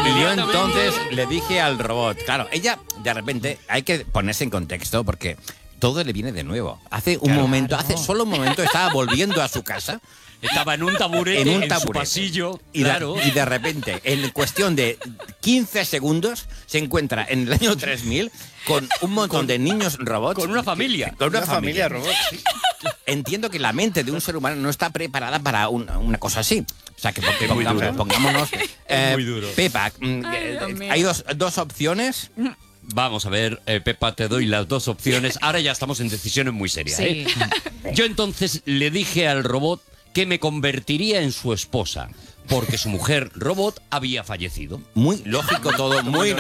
yo entonces le dije al robot, claro, ella de repente hay que ponerse en contexto porque todo le viene de nuevo. Hace solo un momento estaba volviendo a su casa. Estaba en un taburete, en su pasillo, y claro. Y de repente, en cuestión de 15 segundos, se encuentra en el año 3000 con un montón de niños robots. Con una familia. Con una familia robot, sí. Entiendo que la mente de un ser humano no está preparada para una cosa así. O sea, que pongámonos... muy duro. Pepa, hay dos opciones... Vamos a ver, Pepa, te doy las dos opciones. Ahora ya estamos en decisiones muy serias. Sí. Yo entonces le dije al robot que me convertiría en su esposa, porque su mujer robot había fallecido. Muy lógico todo, muy